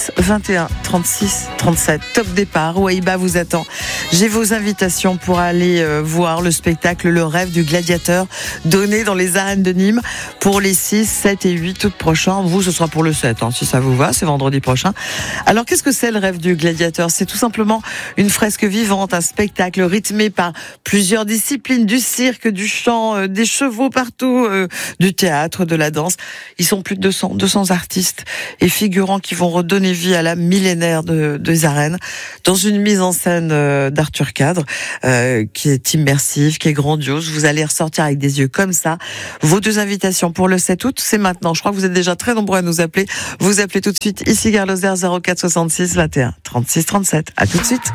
21 36 37, top départ. Waïba vous attend. J'ai vos invitations pour aller voir le spectacle Le Rêve du Gladiateur donné dans les arènes de Nîmes pour les 6, 7 et 8 août prochains. Vous, ce sera pour le 7, si ça vous va, c'est vendredi prochain. Alors, qu'est-ce que c'est Le Rêve du Gladiateur ? C'est tout simplement une fresque vivante, un spectacle rythmé par plusieurs disciplines, du cirque, du chant, des chevaux partout, du théâtre, de la danse. Ils sont plus de 200 artistes et figurants qui vont redonner vie à la millénaire des arènes dans une mise en scène d'Arthur Cadre qui est immersive, qui est grandiose. Vous allez ressortir avec des yeux comme ça. Vos 2 invitations pour le 7 août, c'est maintenant. Je crois que vous êtes déjà très nombreux à nous appeler. Vous appelez tout de suite ici Gare Lozère 04 66 21 36 37. À tout de suite.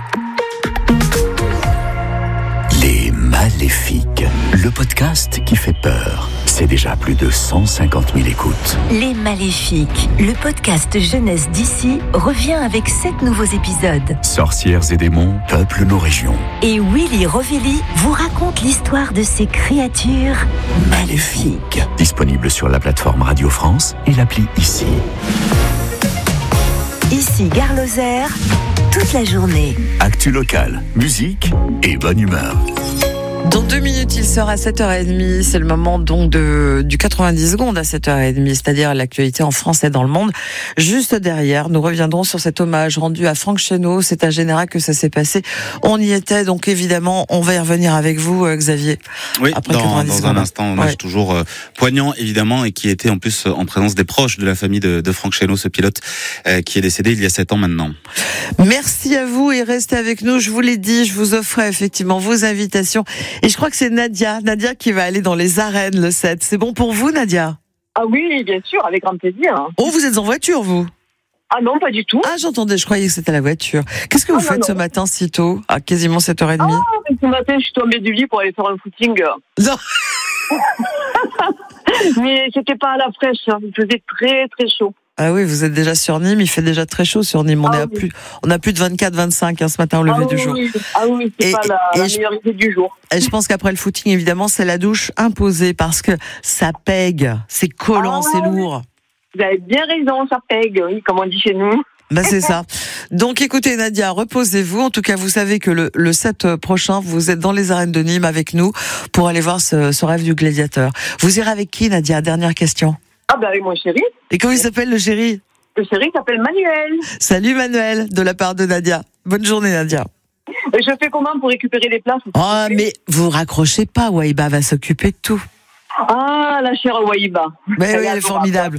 Les Maléfiques, le podcast qui fait peur. C'est déjà plus de 150 000 écoutes. Les Maléfiques, le podcast jeunesse d'ici, revient avec 7 nouveaux épisodes. Sorcières et démons peuplent nos régions. Et Willy Rovelli vous raconte l'histoire de ces créatures maléfiques. Disponible sur la plateforme Radio France et l'appli Ici. Ici Gare Lozère, toute la journée. Actu locale, musique et bonne humeur. Dans 2 minutes, il sera 7h30. C'est le moment donc du 90 secondes à 7h30, c'est-à-dire l'actualité en France et dans le monde. Juste derrière, nous reviendrons sur cet hommage rendu à Franck Chesneau. C'est à Générac que ça s'est passé. On y était, donc évidemment, on va y revenir avec vous, Xavier. Oui, après dans un instant, hommage ouais. toujours poignant, évidemment, et qui était en plus en présence des proches de la famille de Franck Chesneau, ce pilote qui est décédé il y a 7 ans maintenant. Merci à vous et restez avec nous. Je vous l'ai dit, je vous offrais effectivement vos invitations. Et je crois que c'est Nadia qui va aller dans les arènes le 7. C'est bon pour vous, Nadia ? Ah oui, bien sûr, avec grand plaisir. Oh, vous êtes en voiture, vous ? Ah non, pas du tout. Ah, j'entendais, je croyais que c'était la voiture. Qu'est-ce que vous faites ce matin si tôt, à quasiment 7h30 ? Ah, mais ce matin, je suis tombée du lit pour aller faire un footing. Non. Mais c'était pas à la fraîche, il faisait très très chaud. Ah oui, vous êtes déjà sur Nîmes, il fait déjà très chaud sur Nîmes. On a plus de 24-25 ce matin au lever du jour. Oui. Ah oui, c'est pas la meilleure idée du jour. Et je pense qu'après le footing, évidemment, c'est la douche imposée parce que ça pègue, c'est collant, c'est lourd. Vous avez bien raison, ça pègue, oui, comme on dit chez nous. Ben c'est ça. Donc écoutez Nadia, reposez-vous. En tout cas, vous savez que le 7 prochain, vous êtes dans les arènes de Nîmes avec nous pour aller voir ce rêve du gladiateur. Vous irez avec qui, Nadia ? Dernière question. Ah ben avec mon chéri. Et comment il s'appelle le chéri ? Le chéri s'appelle Manuel. Salut Manuel, de la part de Nadia. Bonne journée Nadia. Je fais comment pour récupérer les places ? Oh mais vous raccrochez pas, Waïba va s'occuper de tout. Ah, la chère Waïba. Mais oui, elle est formidable.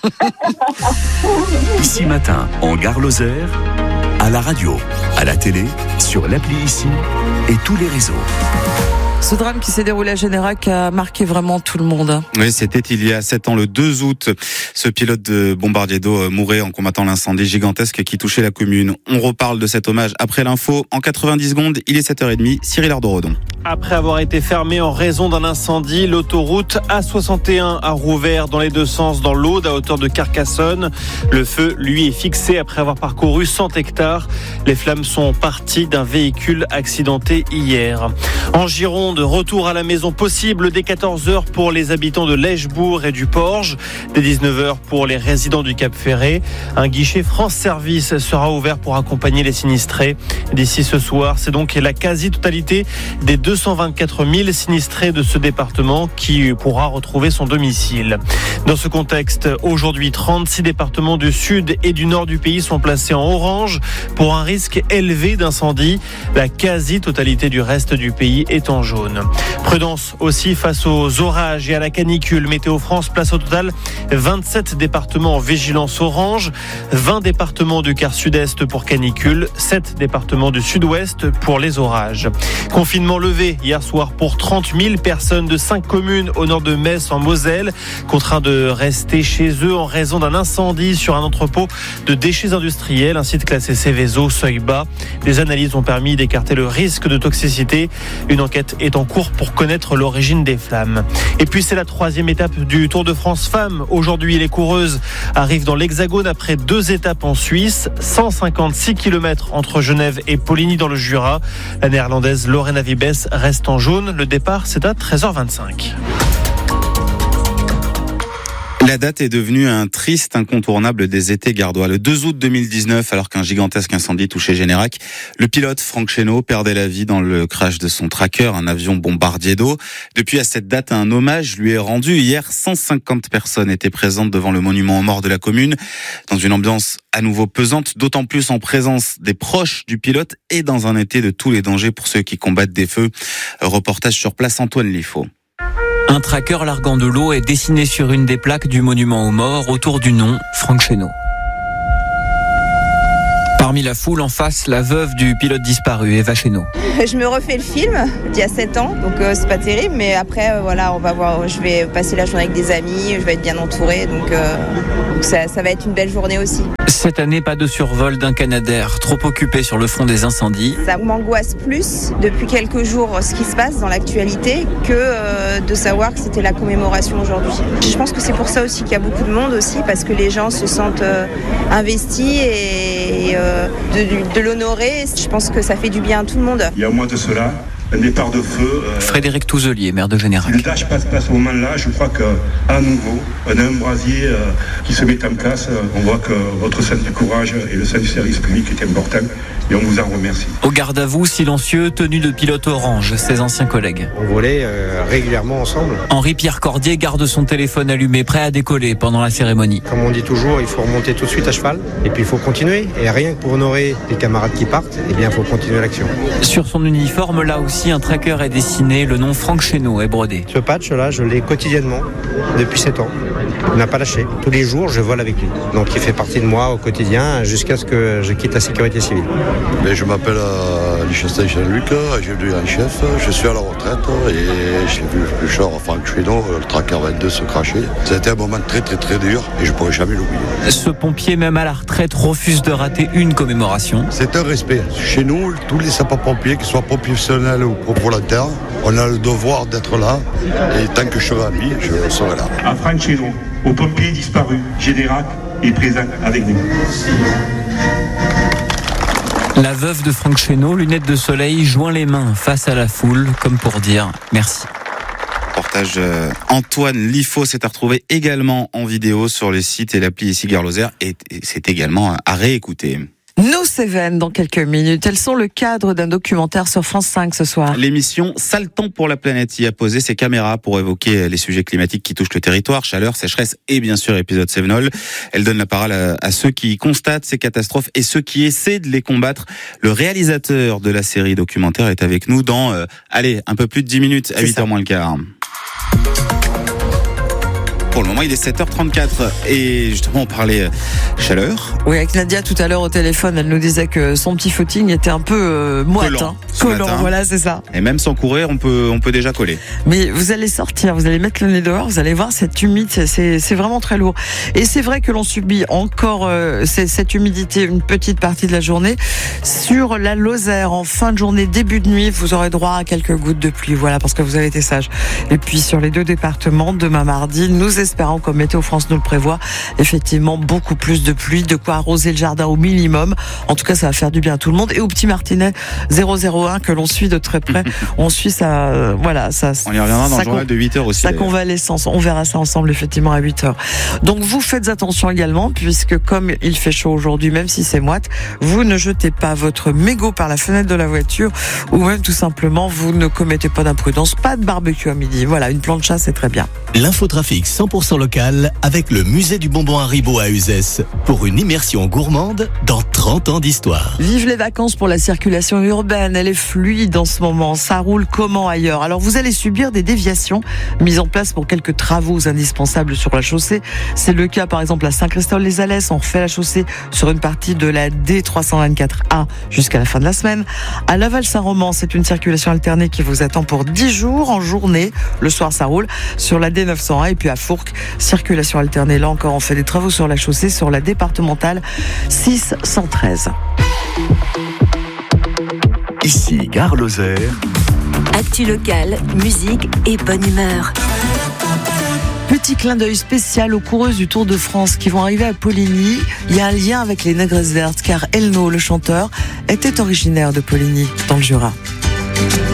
Ici matin, en Gare Lozère, à la radio, à la télé, sur l'appli Ici et tous les réseaux. Ce drame qui s'est déroulé à Générac a marqué vraiment tout le monde. Oui, c'était il y a 7 ans, le 2 août. Ce pilote de bombardier d'eau mourait en combattant l'incendie gigantesque qui touchait la commune. On reparle de cet hommage après l'info. En 90 secondes, il est 7h30. Cyril Ardorodon. Après avoir été fermée en raison d'un incendie, l'autoroute A61 a rouvert dans les 2 sens dans l'Aude à hauteur de Carcassonne. Le feu, lui, est fixé après avoir parcouru 100 hectares. Les flammes sont parties d'un véhicule accidenté hier. En Gironde, retour à la maison possible dès 14h pour les habitants de Lèchebourg et du Porge, dès 19h pour les résidents du Cap-Ferré. Un guichet France Service sera ouvert pour accompagner les sinistrés. D'ici ce soir, c'est donc la quasi-totalité des 224 000 sinistrés de ce département qui pourra retrouver son domicile. Dans ce contexte, aujourd'hui, 36 départements du sud et du nord du pays sont placés en orange pour un risque élevé d'incendie. La quasi-totalité du reste du pays est en jaune. Prudence aussi face aux orages et à la canicule. Météo France place au total 27 départements en vigilance orange, 20 départements du quart sud-est pour canicule, 7 départements du sud-ouest pour les orages. Confinement levé hier soir pour 30 000 personnes de 5 communes au nord de Metz en Moselle, contraints de rester chez eux en raison d'un incendie sur un entrepôt de déchets industriels, un site classé Céveso, seuil bas. Les analyses ont permis d'écarter le risque de toxicité. Une enquête est en cours pour connaître l'origine des flammes. Et puis c'est la 3e étape du Tour de France Femmes. Aujourd'hui, les coureuses arrivent dans l'Hexagone après 2 étapes en Suisse, 156 km entre Genève et Poligny dans le Jura. La néerlandaise Lorena Wiebes reste en jaune. Le départ, c'est à 13h25. La date est devenue un triste incontournable des étés gardois. Le 2 août 2019, alors qu'un gigantesque incendie touchait Générac, le pilote Franck Chénaud perdait la vie dans le crash de son Tracker, un avion bombardier d'eau. Depuis, à cette date, un hommage lui est rendu. Hier, 150 personnes étaient présentes devant le monument aux morts de la commune, dans une ambiance à nouveau pesante, d'autant plus en présence des proches du pilote et dans un été de tous les dangers pour ceux qui combattent des feux. Reportage sur place, Antoine Liffaut. Un tracker larguant de l'eau est dessiné sur une des plaques du monument aux morts autour du nom Franck Chénaud. Parmi la foule, en face, la veuve du pilote disparu, Eva Chénaud. Je me refais le film d'il y a 7 ans, donc c'est pas terrible, mais après, voilà, on va voir, je vais passer la journée avec des amis, je vais être bien entourée, donc ça va être une belle journée aussi. Cette année, pas de survol d'un Canadair, trop occupé sur le front des incendies. Ça m'angoisse plus depuis quelques jours ce qui se passe dans l'actualité que de savoir que c'était la commémoration aujourd'hui. Je pense que c'est pour ça aussi qu'il y a beaucoup de monde aussi, parce que les gens se sentent investis et de l'honorer. Je pense que ça fait du bien à tout le monde. Il y a un mois de cela, un départ de feu. Frédéric Touzelier, maire de Générac. Si le dash passe à ce moment-là, je crois qu'à nouveau, on a un brasier qui se met en place. On voit que votre sens du courage et le sens du service public est important et on vous en remercie. Au garde à vous, silencieux, tenue de pilote orange, ses anciens collègues. On volait régulièrement ensemble. Henri-Pierre Cordier garde son téléphone allumé, prêt à décoller pendant la cérémonie. Comme on dit toujours, il faut remonter tout de suite à cheval et puis il faut continuer. Et rien que pour honorer les camarades qui partent, eh bien, il faut continuer l'action. Sur son uniforme, là aussi, un tracker est dessiné, le nom Franck Chénaud est brodé. Ce patch-là, je l'ai quotidiennement depuis 7 ans. Il n'a pas lâché. Tous les jours, je vole avec lui. Donc il fait partie de moi au quotidien jusqu'à ce que je quitte la sécurité civile. Mais je m'appelle Lichtenstein Jean-Luc, j'ai devenu un chef, je suis à la retraite et j'ai vu le char Franck Chénaud, le Tracker 22 se cracher. Ça a été un moment très très très dur et je ne pourrai jamais l'oublier. Ce pompier, même à la retraite, refuse de rater une commémoration. C'est un respect. Chez nous, tous les sapeurs-pompiers, qu'ils soient professionnels ou volontaires, on a le devoir d'être là et tant que je serai à vie, je serai là. À Franck Chénaud, aux pompiers disparus, Générac est présent avec nous. La veuve de Franck Chénaud, lunettes de soleil, joint les mains face à la foule, comme pour dire merci. Reportage Antoine Liffaut, s'est à retrouver également en vidéo sur le site et l'appli ici Gare Lozère et c'est également à réécouter. Nos Cévennes dans quelques minutes. Elles sont le cadre d'un documentaire sur France 5 ce soir. L'émission Sale temps pour la planète y a posé ses caméras pour évoquer les sujets climatiques qui touchent le territoire, chaleur, sécheresse et bien sûr épisode Cévenol. Elle donne la parole à ceux qui constatent ces catastrophes et ceux qui essaient de les combattre. Le réalisateur de la série documentaire est avec nous dans, un peu plus de 10 minutes à 8h moins le quart. Pour le moment, il est 7h34 et justement on parlait chaleur. Oui, avec Nadia tout à l'heure au téléphone, elle nous disait que son petit footing était un peu moite, collant, voilà, c'est ça. Et même sans courir, on peut déjà coller. Mais vous allez sortir, vous allez mettre le nez dehors, vous allez voir cette humidité, c'est vraiment très lourd. Et c'est vrai que l'on subit encore cette humidité une petite partie de la journée. Sur la Lozère, en fin de journée, début de nuit, vous aurez droit à quelques gouttes de pluie, voilà, parce que vous avez été sage. Et puis sur les 2 départements, demain mardi, nous espérons, comme Météo France nous le prévoit, effectivement beaucoup plus de pluie, de quoi arroser le jardin au minimum. En tout cas, ça va faire du bien à tout le monde. Et au petit Martinet 001 que l'on suit de très près, on suit ça, ça. On y reviendra dans le journal de 8h aussi. Sa convalescence, on verra ça ensemble effectivement à 8h. Donc vous faites attention également, puisque comme il fait chaud aujourd'hui, même si c'est moite, vous ne jetez pas votre mégot par la fenêtre de la voiture, ou même tout simplement vous ne commettez pas d'imprudence, pas de barbecue à midi. Voilà, une plancha c'est très bien. L'infotrafic 100% local avec le musée du bonbon Haribo à Uzès pour une immersion gourmande dans 30 ans d'histoire. Vive les vacances pour la circulation urbaine, elle est fluide en ce moment, ça roule comment ailleurs. Alors vous allez subir des déviations mises en place pour quelques travaux indispensables sur la chaussée. C'est le cas par exemple à Saint-Christophe-les-Alès, on refait la chaussée sur une partie de la D324A jusqu'à la fin de la semaine. À Laval-Saint-Roman, c'est une circulation alternée qui vous attend pour 10 jours en journée. Le soir ça roule sur la D901 et puis à Fourques, circulation alternée. Là encore, on fait des travaux sur la chaussée sur la départementale 613. Ici, Gare Lozère. Actu locale, musique et bonne humeur. Petit clin d'œil spécial aux coureuses du Tour de France qui vont arriver à Poligny. Il y a un lien avec les Négresses Vertes car Elno, le chanteur, était originaire de Poligny, dans le Jura.